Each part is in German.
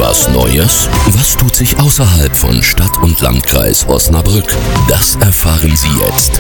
Was Neues? Was tut sich außerhalb von Stadt und Landkreis Osnabrück? Das erfahren Sie jetzt.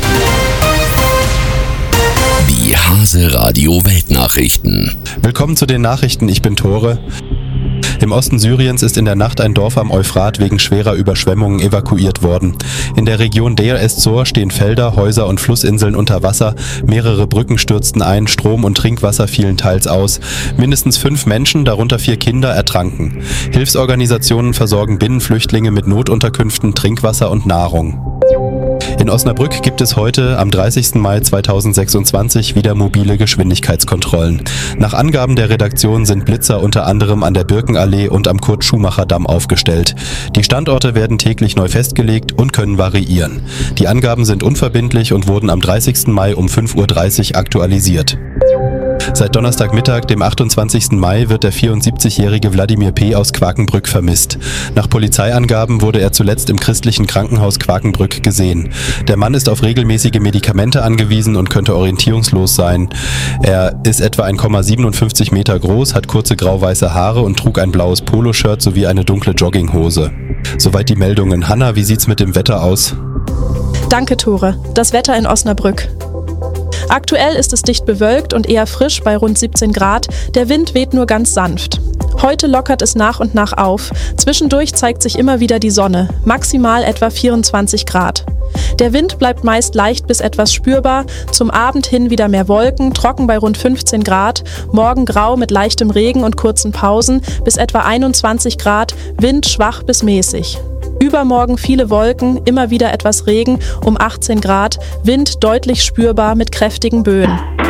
Die Hase Radio Weltnachrichten. Willkommen zu den Nachrichten, ich bin Tore. Im Osten Syriens ist in der Nacht ein Dorf am Euphrat wegen schwerer Überschwemmungen evakuiert worden. In der Region Deir ez-Zor stehen Felder, Häuser und Flussinseln unter Wasser. Mehrere Brücken stürzten ein, Strom und Trinkwasser fielen teils aus. Mindestens 5 Menschen, darunter 4 Kinder, ertranken. Hilfsorganisationen versorgen Binnenflüchtlinge mit Notunterkünften, Trinkwasser und Nahrung. In Osnabrück gibt es heute, am 30. Mai 2026, wieder mobile Geschwindigkeitskontrollen. Nach Angaben der Redaktion sind Blitzer unter anderem an der Birkenallee und am Kurt-Schumacher-Damm aufgestellt. Die Standorte werden täglich neu festgelegt und können variieren. Die Angaben sind unverbindlich und wurden am 30. Mai um 5:30 Uhr aktualisiert. Seit Donnerstagmittag, dem 28. Mai, wird der 74-jährige Wladimir P. aus Quakenbrück vermisst. Nach Polizeiangaben wurde er zuletzt im christlichen Krankenhaus Quakenbrück gesehen. Der Mann ist auf regelmäßige Medikamente angewiesen und könnte orientierungslos sein. Er ist etwa 1,57 Meter groß, hat kurze grau-weiße Haare und trug ein blaues Poloshirt sowie eine dunkle Jogginghose. Soweit die Meldungen. Hanna, wie sieht's mit dem Wetter aus? Danke, Tore. Das Wetter in Osnabrück. Aktuell ist es dicht bewölkt und eher frisch bei rund 17 Grad. Der Wind weht nur ganz sanft. Heute lockert es nach und nach auf. Zwischendurch zeigt sich immer wieder die Sonne, maximal etwa 24 Grad. Der Wind bleibt meist leicht bis etwas spürbar, zum Abend hin wieder mehr Wolken, trocken bei rund 15 Grad, morgen grau mit leichtem Regen und kurzen Pausen bis etwa 21 Grad, Wind schwach bis mäßig. Übermorgen viele Wolken, immer wieder etwas Regen um 18 Grad, Wind deutlich spürbar mit kräftigen Böen.